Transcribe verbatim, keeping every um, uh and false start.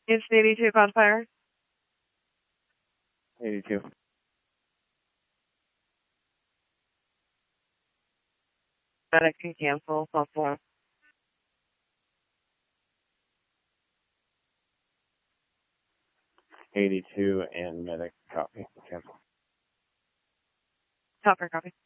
It's eighty-two, call fire. eighty-two. Medic can cancel, call four. eighty-two and medic copy. Cancel. Copper copy.